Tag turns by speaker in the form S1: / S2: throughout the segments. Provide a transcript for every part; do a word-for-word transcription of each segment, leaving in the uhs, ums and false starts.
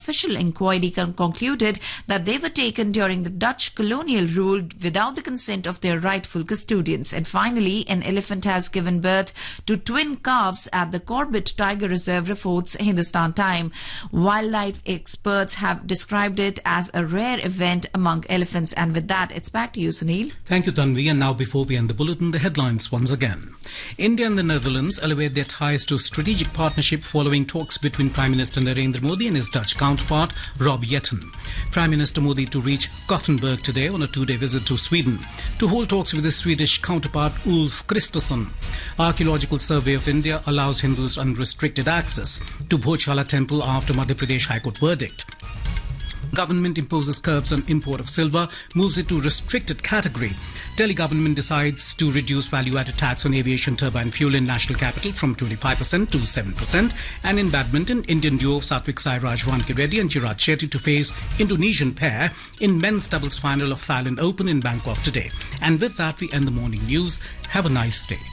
S1: Official inquiry con- concluded that they were taken during the Dutch colonial rule without the consent of their rightful custodians. And finally, an elephant has given birth to twin calves at the Corbett Tiger Reserve, reports Hindustan Time. Wildlife experts have described it as a rare event among elephants. And with that, it's back to you, Sunil.
S2: Thank you, Tanvi. And now, before we end the bulletin, the headlines once again. India and the Netherlands elevate their ties to strategic partnership following talks between Prime Minister Narendra Modi and his Dutch counterpart Rob Jetten. Prime Minister Modi to reach Gothenburg today on a two-day visit to Sweden to hold talks with his Swedish counterpart Ulf Kristersson. Archaeological Survey of India allows Hindus unrestricted access to Bhojala Temple after Madhya Pradesh High Court verdict. Government imposes curbs on import of silver, moves it to restricted category. Delhi government decides to reduce value-added tax on aviation turbine fuel in national capital from twenty-five percent to seven percent. And in badminton, Indian duo Satvik Sairaj Ranki Reddy and Chirag Shetty to face Indonesian pair in men's doubles final of Thailand Open in Bangkok today. And with that, we end the morning news. Have a nice day.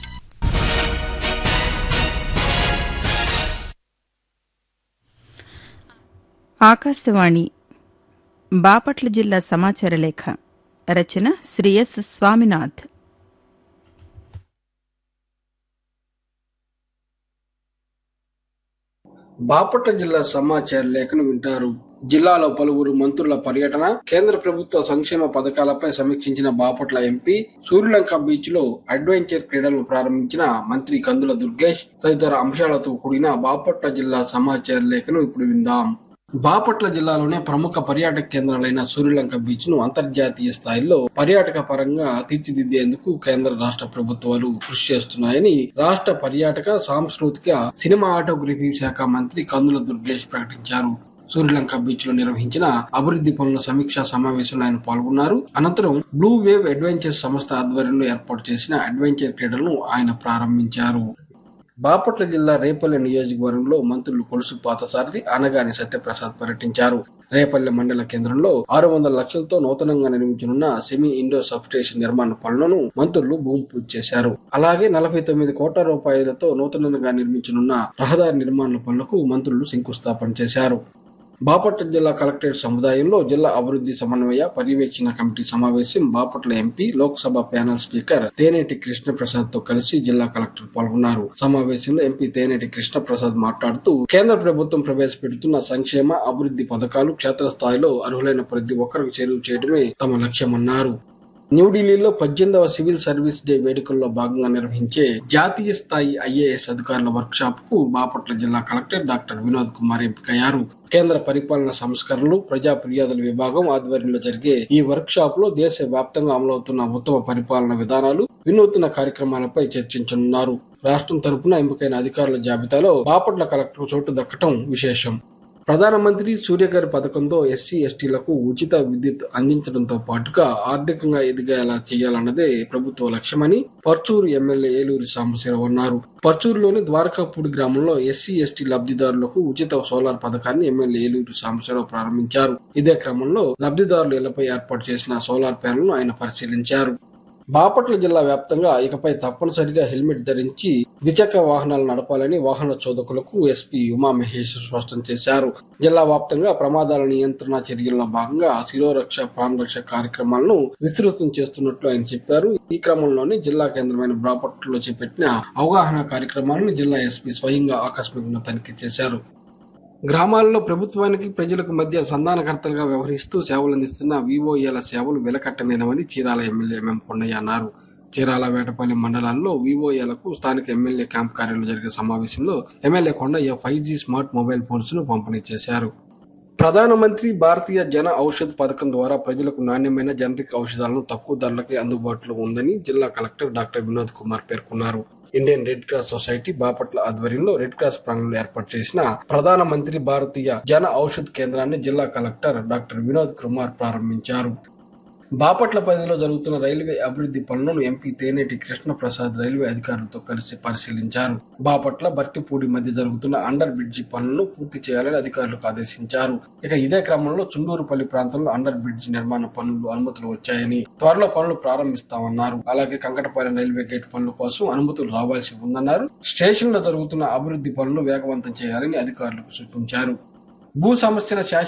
S3: Akashvani Bapatla జిల్లా సమాచార లేఖ రచన Shri yes Swaminath.
S4: Bapatla జిల్లా సమాచార లేఖను వింటారు. జిల్లాలో పలువురు మంత్రుల పర్యటన, కేంద్ర ప్రభుత్వ సంక్షేమ పథకాలపై సమీక్షించిన బాపట్ల ఎంపీ, సూర్యలంక బీచ్ లో అడ్వెంచర్ క్రీడలను ప్రారంభించిన మంత్రి కందుల దుర్గేష్ తదితర అంశాలతో కూడిన బాపట్ల జిల్లా సమాచార లేఖను ఇప్పుడు విందాం. బాపట్ల జిల్లాలోనే ప్రముఖ పర్యాటక కేంద్రాలైన సూర్యలంక బీచ్ ను అంతర్జాతీయ స్థాయిలో పర్యాటక పరంగా తీర్చిదిద్దేందుకు కేంద్ర రాష్ట్ర ప్రభుత్వాలు కృషి చేస్తున్నాయని రాష్ట్ర పర్యాటక, సాంస్కృతిక, సినిమాటోగ్రఫీ శాఖ మంత్రి కందుల దుర్గేష్ ప్రకటించారు. సూర్యలంక బీచ్ లో నిర్వహించిన అభివృద్ధి పనుల సమీక్షా సమావేశంలో ఆయన పాల్గొన్నారు. అనంతరం బ్లూ వేవ్ అడ్వెంచర్స్ సంస్థ ఆధ్వర్యంలో ఏర్పాటు చేసిన అడ్వెంచర్ క్రీడలను ఆయన ప్రారంభించారు. బాపట్ల జిల్లా రేపల్లె నియోజకవర్గంలో మంత్రులు కొలుసు పాతసారథి, అనగాని సత్యప్రసాద్ పర్యటించారు. రేపల్లె మండల కేంద్రంలో ఆరు వందల లక్షలతో నూతనంగా నిర్మించనున్న సెమీ ఇండోర్ సబ్స్టేషన్ నిర్మాణ పనులను మంత్రులు భూమి పూజ చేశారు. అలాగే నలభై తొమ్మిది కోట్ల రూపాయలతో నూతనంగా నిర్మించనున్న రహదారి నిర్మాణ పనులకు మంత్రులు శంకుస్థాపన చేశారు. బాపట్ల జిల్లా కలెక్టరేట్ సముదాయంలో జిల్లా అభివృద్ధి సమన్వయ పర్యవేక్షణ కమిటీ సమావేశం Bapatla MP, Lok Sabha panel speaker తేనేటి కృష్ణప్రసాద్ తో కలిసి జిల్లా కలెక్టర్ పాల్గొన్నారు. సమావేశంలో ఎంపీ తేనేటి కృష్ణప్రసాద్ మాట్లాడుతూ కేంద్ర ప్రభుత్వం ప్రవేశపెడుతున్న సంక్షేమ, అభివృద్ధి పథకాలు క్షేత్రస్థాయిలో అర్హులైన ప్రతి ఒక్కరికి చేరువ చేయడమే తమ లక్ష్యమన్నారు. న్యూఢిల్లీలో పద్దెనిమిదవ సివిల్ సర్వీస్ డే వేడుకల్లో భాగంగా నిర్వహించే జాతీయ స్థాయి ఐఏఎస్ అధికారుల వర్క్ షాప్ కు బాపట్ల జిల్లా కలెక్టర్ డాక్టర్ వినోద్ కుమార్ ఎంపికయ్యారు. కేంద్ర పరిపాలన సంస్కరణలు, ప్రజా ఫిర్యాదుల విభాగం ఆధ్వర్యంలో జరిగే ఈ వర్క్ షాప్ లో దేశ వ్యాప్తంగా అమలవుతున్న ఉత్తమ పరిపాలన విధానాలు, వినూత్న కార్యక్రమాలపై చర్చించనున్నారు. రాష్ట్రం తరపున ఎంపికైన అధికారుల జాబితాలో బాపట్ల కలెక్టర్ చోటు దక్కడం విశేషం. ప్రధానమంత్రి సూర్యఘర్ పథకంతో ఎస్సీ ఎస్టీలకు ఉచిత విద్యుత్ అందించడంతో పాటుగా ఆర్థికంగా ఎదిగేలా చేయాలన్నదే ప్రభుత్వ లక్ష్యమని పర్చూరు ఎమ్మెల్యే ఏలూరి సాంబశివరావు అన్నారు. పర్చూరులోని ద్వారకాపూడి గ్రామంలో ఎస్సీ ఎస్టీ లబ్ధిదారులకు ఉచిత సోలార్ పథకాన్ని ఎమ్మెల్యే ఏలూరి సాంబశివరావు ప్రారంభించారు. ఇదే క్రమంలో లబ్ధిదారుల ఇళ్లపై ఏర్పాటు చేసిన సోలార్ ప్యానెల్ను ఆయన పరిశీలించారు. బాపట్ల జిల్లా వ్యాప్తంగా ఇకపై తప్పనిసరిగా హెల్మెట్ ధరించి ద్విచక్ర వాహనాలు నడపాలని వాహన చోదకులకు ఎస్పీ ఉమామహేష్ స్పష్టం చేశారు. జిల్లా వ్యాప్తంగా ప్రమాదాల నియంత్రణ చర్యల్లో భాగంగా శిరోరక్ష, ప్రాణరక్ష కార్యక్రమాలను విస్తృతం చేస్తున్నట్లు ఆయన చెప్పారు. ఈ క్రమంలోనే జిల్లా కేంద్రమైన బాపట్లలో చేపట్టిన అవగాహన కార్యక్రమాలను జిల్లా ఎస్పీ స్వయంగా ఆకస్మికంగా తనిఖీ చేశారు. గ్రామాల్లో ప్రభుత్వానికి, ప్రజలకు మధ్య సంధానకర్తలుగా వ్యవహరిస్తూ సేవలందిస్తున్న వివోఏల సేవలు వెలకట్టలేనివని చీరాల ఎమ్మెల్యే ఎంఎం కొండయ్య అన్నారు. చీరాల, వేటపల్లి మండలాల్లో వివోఏలకు స్థానిక ఎమ్మెల్యే క్యాంప్ కార్యాలయంలో జరిగే సమావేశంలో MLA Kondaiah five G smart mobile phones ను పంపిణీ చేశారు. ప్రధానమంత్రి భారతీయ జన ఔషధ్ పథకం ద్వారా ప్రజలకు నాణ్యమైన జనరిక్ ఔషధాలను తక్కువ ధరలకే అందుబాటులో ఉందని జిల్లా కలెక్టర్ డాక్టర్ వినోద్ కుమార్ పేర్కొన్నారు. Indian red cross society Bapatla ఆధ్వర్యంలో రెడ్ క్రాస్ ప్రాంగణంలో ఏర్పాటు చేసిన ప్రధానమంత్రి భారతీయ జన ఔషధ్ కేంద్రాన్ని జిల్లా కలెక్టర్ డాక్టర్ వినోద్ కుమార్ ప్రారంభించారు. బాపట్ల పరిధిలో జరుగుతున్న రైల్వే అభివృద్ధి పనులను ఎంపీ తేనేటి కృష్ణప్రసాద్ రైల్వే అధికారులతో కలిసి పరిశీలించారు. బాపట్ల, బర్తిపూడి మధ్య జరుగుతున్న అండర్ బ్రిడ్జి పనులను పూర్తి చేయాలని అధికారులకు ఆదేశించారు. ఇక ఇదే క్రమంలో చుండూరుపల్లి ప్రాంతంలో అండర్ బ్రిడ్జి నిర్మాణ పనులు అనుమతులు వచ్చాయని, త్వరలో పనులు ప్రారంభిస్తామన్నారు. అలాగే కంకటపాలెం రైల్వే గేట్ పనుల కోసం అనుమతులు రావాల్సి ఉందన్నారు. స్టేషన్ లో జరుగుతున్న అభివృద్ధి పనులు వేగవంతం చేయాలని అధికారులకు సూచించారు. భూ సమస్యల